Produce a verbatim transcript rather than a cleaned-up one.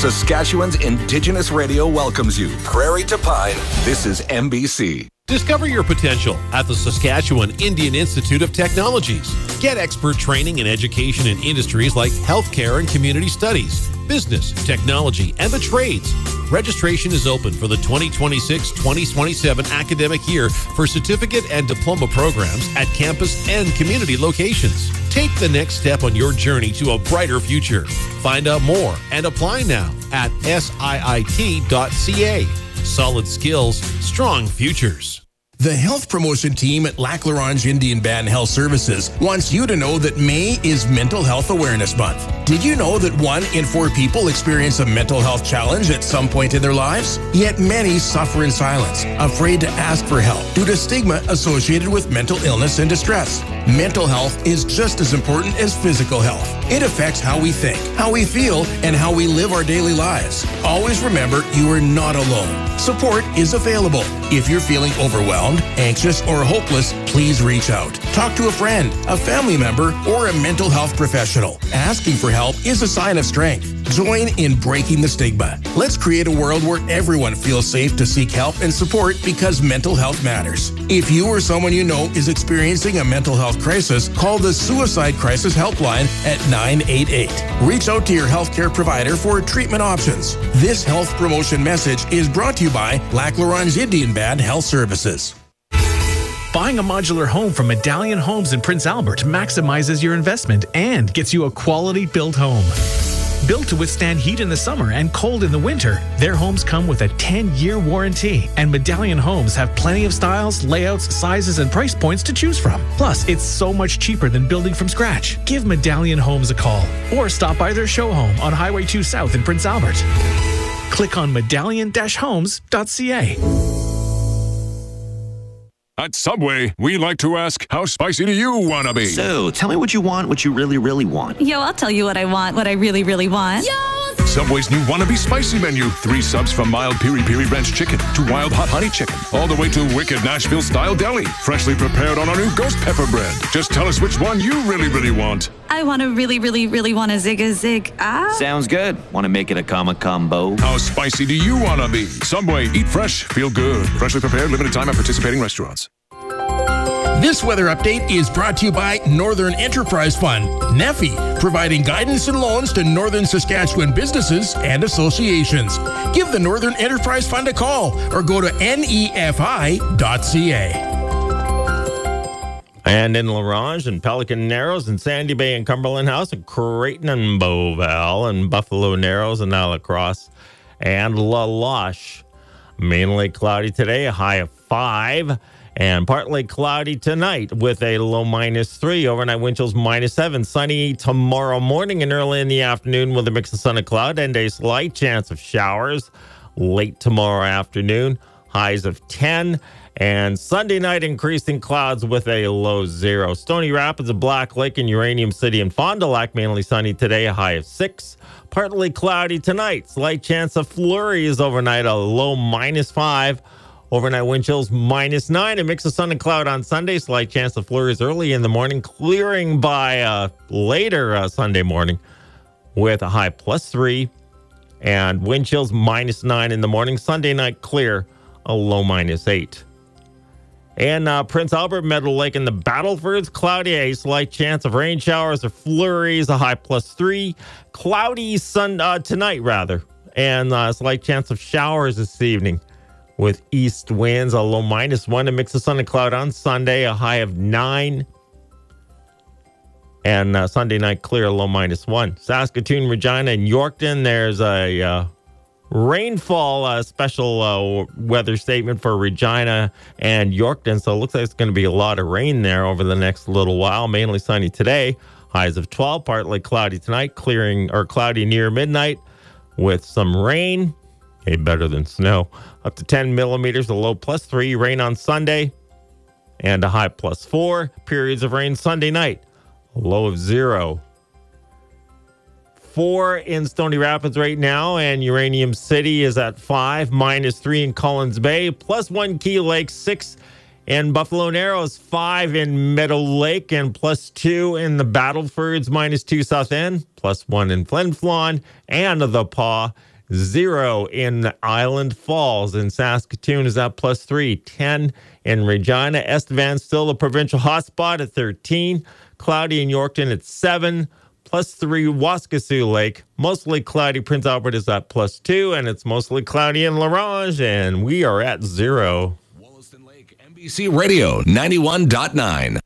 Saskatchewan's Indigenous radio welcomes you. Prairie to Pine, this is M B C. Discover your potential at the Saskatchewan Indian Institute of Technologies. Get expert training and education in industries like healthcare and community studies, business, technology, and the trades. Registration is open for the twenty twenty-six twenty twenty-seven academic year for certificate and diploma programs at campus and community locations. Take the next step on your journey to a brighter future. Find out more and apply now at S I I T dot C A. Solid skills, strong futures. The health promotion team at Lac La Ronge Indian Band Health Services wants you to know that May is Mental Health Awareness Month. Did you know that one in four people experience a mental health challenge at some point in their lives? Yet many suffer in silence, afraid to ask for help due to stigma associated with mental illness and distress. Mental health is just as important as physical health. It affects how we think, how we feel, and how we live our daily lives. Always remember, you are not alone. Support is available. If you're feeling overwhelmed, anxious, or hopeless, please reach out. Talk to a friend, a family member, or a mental health professional. Asking for help is a sign of strength. Join in breaking the stigma. Let's create a world where everyone feels safe to seek help and support because mental health matters. If you or someone you know is experiencing a mental health crisis, call the Suicide Crisis Helpline at nine eight eight. Reach out to your healthcare provider for treatment options. This health promotion message is brought to you by Lac La Ronge Indian Band Health Services. Buying a modular home from Medallion Homes in Prince Albert maximizes your investment and gets you a quality built home. Built to withstand heat in the summer and cold in the winter, their homes come with a ten-year warranty. And Medallion Homes have plenty of styles, layouts, sizes, and price points to choose from. Plus, it's so much cheaper than building from scratch. Give Medallion Homes a call or stop by their show home on Highway two South in Prince Albert. Click on medallion dash homes dot c a. At Subway, we like to ask, how spicy do you want to be? So, tell me what you want, what you really, really want. Yo, I'll tell you what I want, what I really, really want. Yo! Subway's new Wannabe Spicy menu. Three subs from mild piri piri ranch chicken to wild hot honey chicken, all the way to wicked Nashville-style deli, freshly prepared on our new ghost pepper bread. Just tell us which one you really, really want. I want to really, really, really want a zig a zig. Ah. Sounds good. Want to make it a comma combo? How spicy do you want to be? Subway, eat fresh, feel good. Freshly prepared, limited time at participating restaurants. This weather update is brought to you by Northern Enterprise Fund, N E F I, providing guidance and loans to Northern Saskatchewan businesses and associations. Give the Northern Enterprise Fund a call or go to N E F I dot C A. And in La Ronge and Pelican Narrows and Sandy Bay and Cumberland House and Creighton and Beauval and Buffalo Narrows and now La Crosse and La Loche. Mainly cloudy today, a high of five. And partly cloudy tonight with a low minus three. Overnight wind chills minus seven. Sunny tomorrow morning and early in the afternoon with a mix of sun and cloud and a slight chance of showers late tomorrow afternoon. Highs of ten. And Sunday night, increasing clouds with a low zero. Stony Rapids and Black Lake and Uranium City and Fond du Lac mainly sunny today, a high of six. Partly cloudy tonight. Slight chance of flurries overnight, a low minus five. Overnight wind chills minus nine. A mix of sun and cloud on Sunday. Slight chance of flurries early in the morning. Clearing by uh, later uh, Sunday morning with a high plus three. And wind chills minus nine in the morning. Sunday night clear, a low minus eight. And uh, Prince Albert, Meadow Lake, and the Battlefords, cloudy, a slight chance of rain showers or flurries, a high plus three. Cloudy sun uh, tonight, rather. And a uh, slight chance of showers this evening. With east winds, a low minus one, a mix of sun and cloud on Sunday, a high of nine. And uh, Sunday night clear, a low minus one. Saskatoon, Regina, and Yorkton, there's a uh, rainfall uh, special uh, weather statement for Regina and Yorkton. So it looks like it's going to be a lot of rain there over the next little while. Mainly sunny today. Highs of twelve, partly cloudy tonight, clearing or cloudy near midnight with some rain. Hey, better than snow. Up to ten millimeters, a low plus three. Rain on Sunday and a high plus four. Periods of rain Sunday night, a low of zero. Four in Stony Rapids right now, and Uranium City is at five, minus three in Collins Bay, plus one Key Lake, six In Buffalo Narrows, five in Meadow Lake, and plus two in the Battlefords, minus two South End, plus one in Flin Flon, and the Paw. Zero in Island Falls. In Saskatoon is at plus three. ten in Regina. Estevan still the provincial hotspot at thirteen. Cloudy in Yorkton at seven. Plus three Waskesiu Lake. Mostly cloudy. Prince Albert is at plus two. And it's mostly cloudy in La Ronge. And we are at zero. Wollaston Lake, N B C Radio ninety-one point nine.